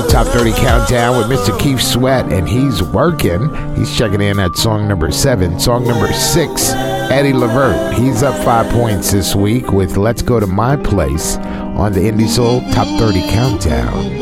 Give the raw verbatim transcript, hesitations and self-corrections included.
Top thirty Countdown with Mister Keith Sweat, and he's working. He's checking in at song number seven. Song number six, Eddie Levert. He's up five points this week with Let's Go to My Place on the Indie Soul Top thirty Countdown.